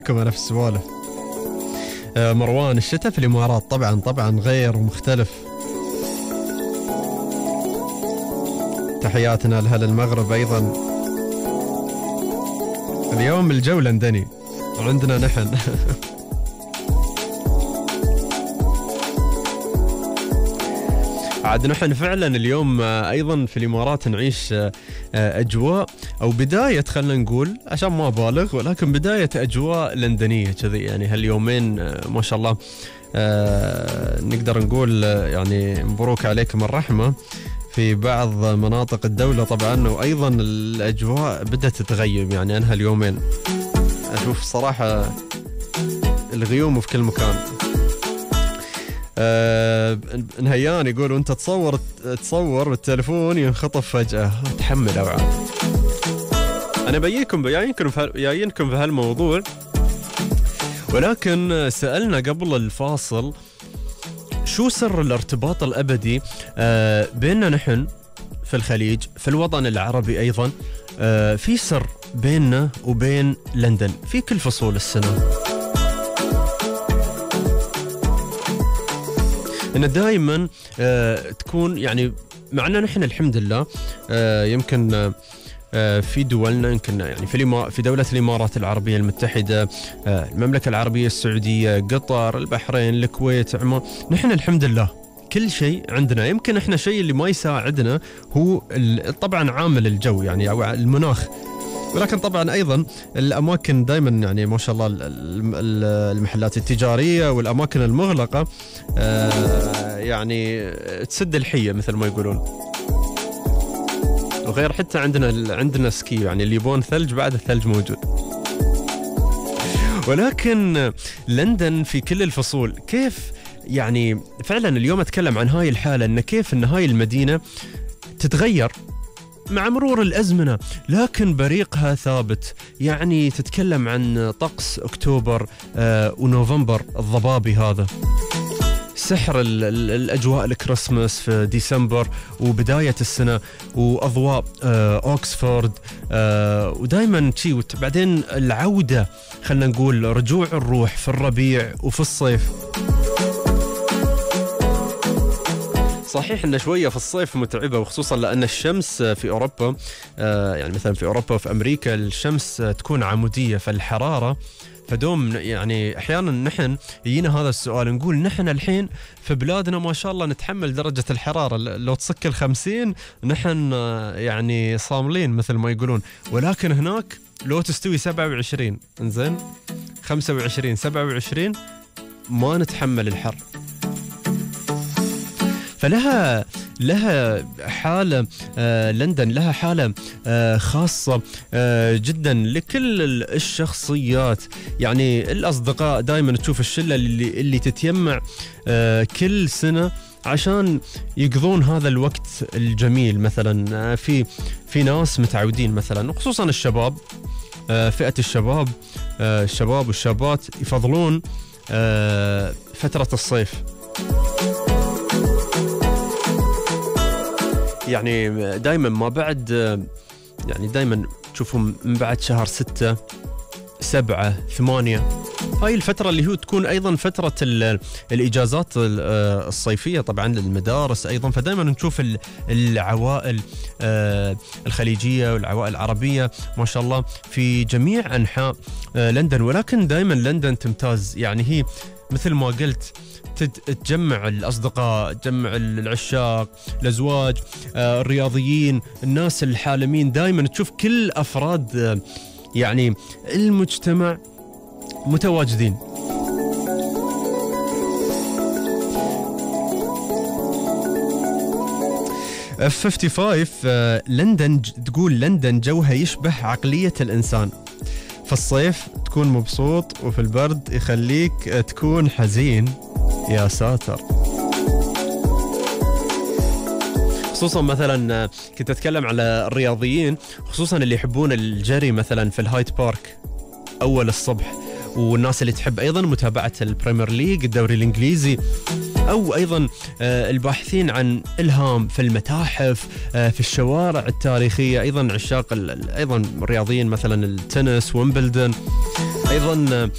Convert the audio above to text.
أنا في السوالف. مروان، الشتاء في الإمارات طبعا غير ومختلف. تحياتنا لأهل المغرب أيضا. اليوم الجو لندني وعندنا نحن. عاد نحن فعلا اليوم أيضا في الإمارات نعيش أجواء أو بداية، خلنا نقول عشان ما أبالغ، ولكن بداية أجواء لندنية كذي. يعني هاليومين ما شاء الله نقدر نقول يعني مبروك عليكم الرحمة في بعض مناطق الدولة طبعا، وأيضا الأجواء بدأت تتغيم. يعني أنا هاليومين أشوف صراحة الغيوم في كل مكان. نهيان يقول وانت تصور بالتلفون ينخطف فجأة. تحمل أوعى. أنا جايينكم في هالموضوع، ولكن سألنا قبل الفاصل شو سر الارتباط الأبدي بيننا نحن في الخليج، في الوطن العربي أيضا، في سر بيننا وبين لندن في كل فصول السنة. إن دائما تكون يعني معنا نحن الحمد لله. يمكن في دولنا، يمكن يعني في دولة الإمارات العربية المتحدة، المملكة العربية السعودية، قطر، البحرين، الكويت، عمان، نحن الحمد لله كل شيء عندنا. يمكن احنا شيء اللي ما يساعدنا هو طبعا عامل الجو يعني أو المناخ، ولكن طبعا أيضا الأماكن دائما يعني ما شاء الله المحلات التجارية والأماكن المغلقة يعني تسد الحية مثل ما يقولون. وغير حتى عندنا سكي، يعني اللي يبون ثلج بعد الثلج موجود. ولكن لندن في كل الفصول كيف يعني فعلا اليوم أتكلم عن هاي الحالة، إن كيف إن هاي المدينة تتغير مع مرور الأزمنة لكن بريقها ثابت. يعني تتكلم عن طقس أكتوبر ونوفمبر الضبابي، هذا سحر الأجواء الكريسماس في ديسمبر وبداية السنة، وأضواء أوكسفورد، ودايما شيء. بعدين العودة، خلنا نقول رجوع الروح في الربيع وفي الصيف. صحيح إن شوية في الصيف متعبة، وخصوصا لأن الشمس في أوروبا يعني مثلا في أوروبا وفي أمريكا الشمس تكون عمودية، فالحرارة فدوم يعني أحيانا نحن يجينا هذا السؤال، نقول نحن الحين في بلادنا ما شاء الله نتحمل درجة الحرارة لو تصك 50 نحن يعني صاملين مثل ما يقولون، ولكن هناك لو تستوي 27 انزين 25 27 ما نتحمل الحر. فلها حالة لندن لها حالة خاصة جدا لكل الشخصيات. يعني الأصدقاء دائما تشوف الشلة اللي تتجمع كل سنة عشان يقضون هذا الوقت الجميل. مثلا في ناس متعودين مثلا، وخصوصا الشباب، فئة الشباب والشابات يفضلون فترة الصيف. يعني دايما ما بعد، يعني دايما تشوفهم من بعد شهر 6 7 8، هاي الفترة اللي هو تكون أيضا فترة الإجازات الصيفية طبعا للمدارس أيضا. فدايما نشوف العوائل الخليجية والعوائل العربية ما شاء الله في جميع أنحاء لندن. ولكن دايما لندن تمتاز، يعني هي مثل ما قلت تجمع الأصدقاء، تجمع العشاق، الأزواج، الرياضيين، الناس الحالمين. دايما تشوف كل أفراد يعني المجتمع متواجدين. F55 لندن تقول لندن جوها يشبه عقلية الإنسان، في الصيف تكون مبسوط وفي البرد يخليك تكون حزين. يا ساتر. خصوصا مثلا كنت أتكلم على الرياضيين، خصوصا اللي يحبون الجري مثلا في الهايد بارك أول الصبح، والناس اللي تحب أيضا متابعة البريمير ليج الدوري الإنجليزي، أو أيضا الباحثين عن إلهام في المتاحف، في الشوارع التاريخية. أيضا عشاق أيضا رياضيين مثلا التنس ويمبلدون، أيضا